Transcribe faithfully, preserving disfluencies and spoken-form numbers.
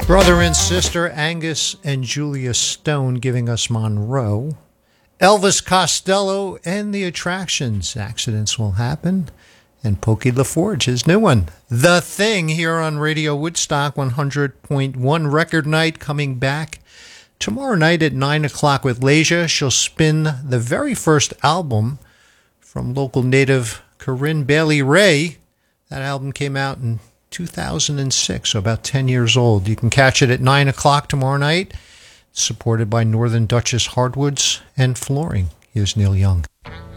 Brother and sister Angus and Julia Stone giving us Monroe. Elvis Costello and the Attractions, Accidents Will Happen. And Pokey LaForge, his new one, The Thing, here on Radio Woodstock one hundred point one Record Night, coming back tomorrow night at nine o'clock with Leisha. She'll spin the very first album from local native Corinne Bailey Rae. That album came out in two thousand six, so about ten years old. You can catch it at nine o'clock tomorrow night, supported by Northern Duchess Hardwoods and Flooring. Here's Neil Young.